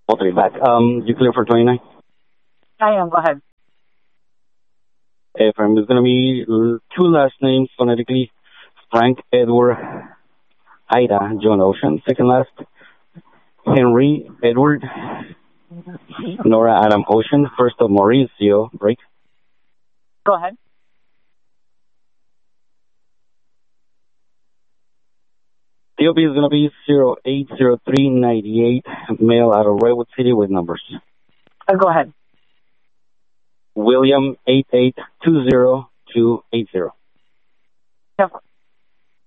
All three back. You clear for 29? I am. Go ahead. Ephraim, it's going to be two last names phonetically. Frank Edward Ida John Ocean. Second last, Henry Edward Nora Adam Ocean. First of Mauricio. Break. Go ahead. DOB is going to be 080398, male out of Redwood City with numbers. Go ahead. William 8820280. Yep.